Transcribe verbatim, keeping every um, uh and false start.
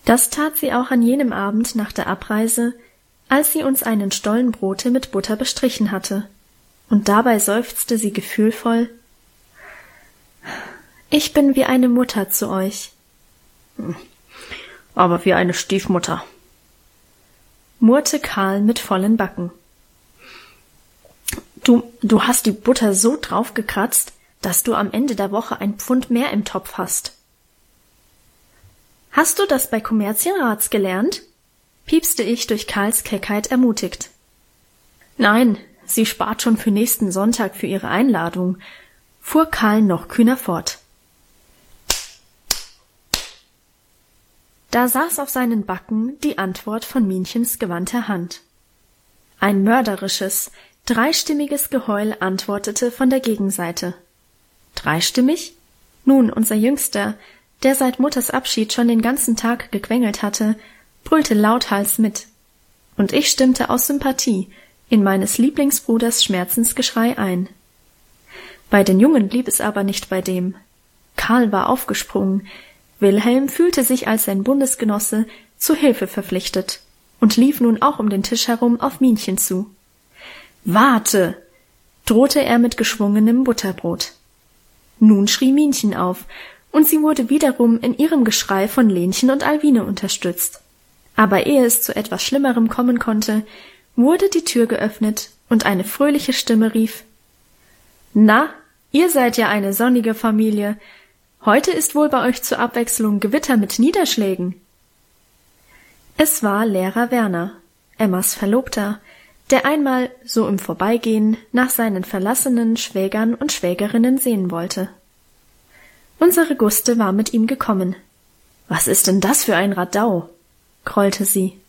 Das tat sie auch an jenem Abend nach der Abreise, als sie uns einen Stollen Brote mit Butter bestrichen hatte, und dabei seufzte sie gefühlvoll: »Ich bin wie eine Mutter zu euch.« »Aber wie eine Stiefmutter«, murrte Karl mit vollen Backen. Du, du hast die Butter so draufgekratzt, dass du am Ende der Woche ein Pfund mehr im Topf hast.« »Hast du das bei Kommerzienrats gelernt?« piepste ich durch Karls Keckheit ermutigt. »Nein, sie spart schon für nächsten Sonntag für ihre Einladung«, fuhr Karl noch kühner fort. Da saß auf seinen Backen die Antwort von Minchens gewandter Hand. Ein mörderisches, dreistimmiges Geheul antwortete von der Gegenseite. Dreistimmig? Nun, unser Jüngster, der seit Mutters Abschied schon den ganzen Tag gequengelt hatte, brüllte lauthals mit. Und ich stimmte aus Sympathie in meines Lieblingsbruders Schmerzensgeschrei ein. Bei den Jungen blieb es aber nicht bei dem. Karl war aufgesprungen, Wilhelm fühlte sich als sein Bundesgenosse zu Hilfe verpflichtet und lief nun auch um den Tisch herum auf Minchen zu. »Warte!« drohte er mit geschwungenem Butterbrot. Nun schrie Minchen auf, und sie wurde wiederum in ihrem Geschrei von Lenchen und Alwine unterstützt. Aber ehe es zu etwas Schlimmerem kommen konnte, wurde die Tür geöffnet und eine fröhliche Stimme rief: »Na, ihr seid ja eine sonnige Familie. Heute ist wohl bei euch zur Abwechslung Gewitter mit Niederschlägen.« Es war Lehrer Werner, Emmas Verlobter, der einmal, so im Vorbeigehen, nach seinen verlassenen Schwägern und Schwägerinnen sehen wollte. Unsere Guste war mit ihm gekommen. »Was ist denn das für ein Radau?« grollte sie.